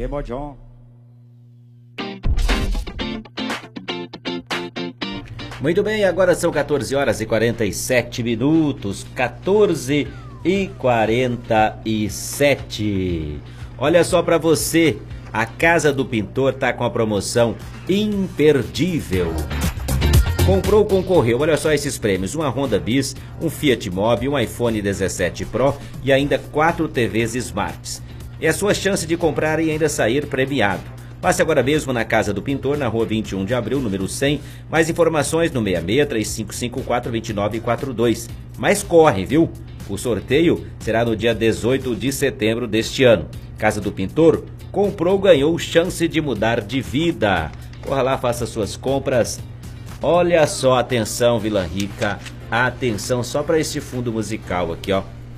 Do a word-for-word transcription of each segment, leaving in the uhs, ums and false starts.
Que bojão. Muito bem, agora são quatorze horas e quarenta e sete minutos. quatorze e quarenta e sete. Olha só para você, a Casa do Pintor tá com a promoção imperdível. Comprou, concorreu, olha só esses prêmios: uma Honda Bis, um Fiat Mobi, um iPhone dezessete Pro e ainda quatro T Vs Smarts. É a sua chance de comprar e ainda sair premiado. Passe agora mesmo na Casa do Pintor, na rua vinte e um de abril, número cem. Mais informações no seis seis três cinco cinco quatro dois nove quatro dois. Mas corre, viu? O sorteio será no dia dezoito de setembro deste ano. Casa do Pintor, comprou, ganhou chance de mudar de vida. Corra lá, faça suas compras. Olha só, atenção Vila Rica, atenção só para esse fundo musical aqui, ó.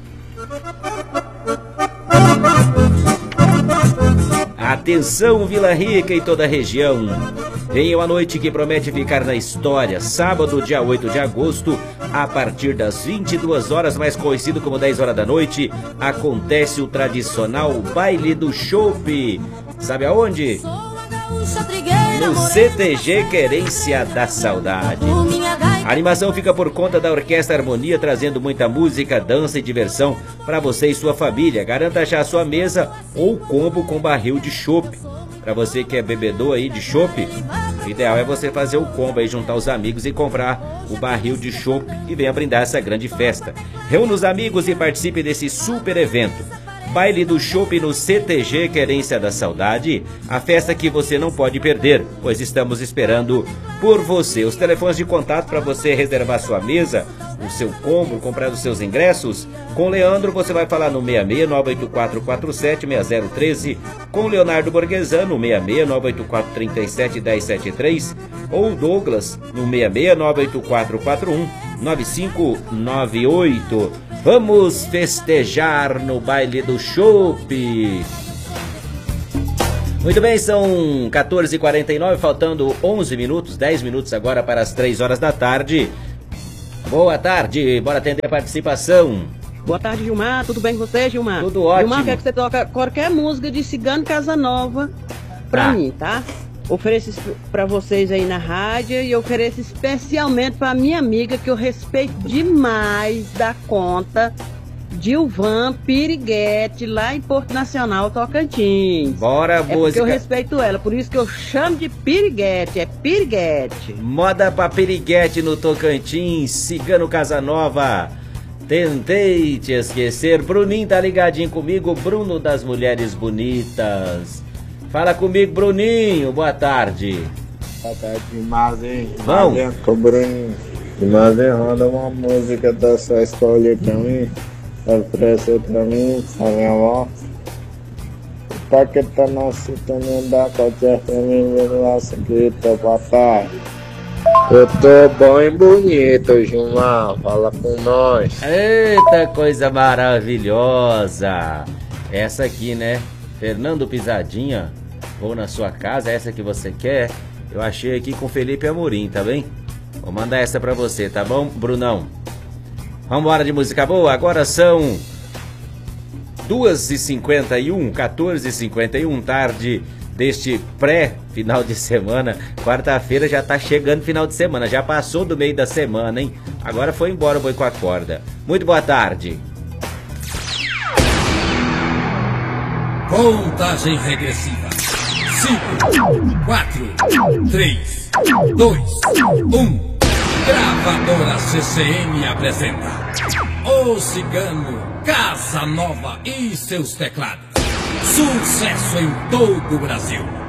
Atenção Vila Rica e toda a região. Venha uma noite que promete ficar na história. Sábado, dia oito de agosto, a partir das vinte e duas horas, mais conhecido como dez horas da noite, acontece o tradicional Baile do Chopp. Sabe aonde? No C T G Querência da Saudade. A animação fica por conta da Orquestra Harmonia, trazendo muita música, dança e diversão para você e sua família. Garanta já a sua mesa ou combo com barril de chopp. Para você que é bebedor aí de chopp, o ideal é você fazer o combo aí, juntar os amigos e comprar o barril de chopp e venha brindar essa grande festa. Reúna os amigos e participe desse super evento. Baile do Chopp no C T G Querência da Saudade, a festa que você não pode perder, pois estamos esperando por você. Os telefones de contato para você reservar sua mesa, o seu combo, comprar os seus ingressos. Com Leandro você vai falar no seis seis nove oito quatro quatro sete seis zero um três, com Leonardo Borghesano no seis seis nove oito quatro três sete um zero sete três ou Douglas no seis seis nove oito quatro quatro um nove cinco nove oito. Vamos festejar no Baile do Chopp. Muito bem, são quatorze e quarenta e nove, faltando onze minutos, dez minutos agora para as três horas da tarde. Boa tarde, bora atender a participação. Boa tarde, Gilmar, tudo bem com você, Gilmar? Tudo ótimo. Gilmar, quer que você toca qualquer música de Cigano Casanova pra tá. mim, tá? Ofereço para vocês aí na rádio e ofereço especialmente para minha amiga que eu respeito demais da conta, Dilvan Piriguete, lá em Porto Nacional, Tocantins. Bora, é música. Porque eu respeito ela, por isso que eu chamo de Piriguete, é Piriguete. Moda pra Piriguete no Tocantins, Cigano Casanova. Tentei te esquecer. Bruninho tá ligadinho comigo, Bruno das Mulheres Bonitas. Fala comigo, Bruninho, boa tarde. Boa tarde, Mazinho. Vamos. Com o Bruninho. Mazinho, roda uma música da sua escolha pra mim. Oferecer pra mim, a minha avó. Pra que tá na sintonia da qualquer família nossa querida, boa tarde. Eu tô bom e bonito, Gilmar, fala com nós. Eita, coisa maravilhosa. Essa aqui, né? Fernando Pisadinha, vou na sua casa, essa que você quer. Eu achei aqui com Felipe Amorim, tá bem? Vou mandar essa pra você, tá bom, Brunão? Vambora de música boa, agora são duas e cinquenta e um, quatorze e cinquenta e um, tarde deste pré-final de semana. Quarta-feira já tá chegando final de semana, já passou do meio da semana, hein? Agora foi embora o boi com a corda. Muito boa tarde. Contagem regressiva. cinco, quatro, três, dois, um. Gravadora C C M apresenta O Cigano Casanova e seus teclados. Sucesso em todo o Brasil.